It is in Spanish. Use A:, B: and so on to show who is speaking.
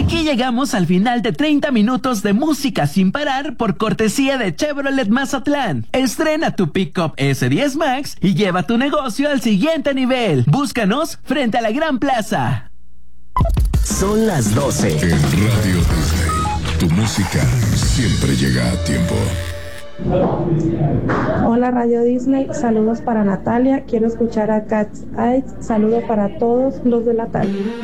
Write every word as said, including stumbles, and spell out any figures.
A: Aquí llegamos al final de treinta minutos de música sin parar por cortesía de Chevrolet Mazatlán. Estrena tu Pickup ese diez Max y lleva tu negocio al siguiente nivel. Búscanos frente a la Gran Plaza.
B: Son las doce.
C: En Radio Disney, tu música siempre llega a tiempo.
D: Hola Radio Disney, saludos para Natalia. Quiero escuchar a Cat's Eyes. Saludos para todos los de la tarde.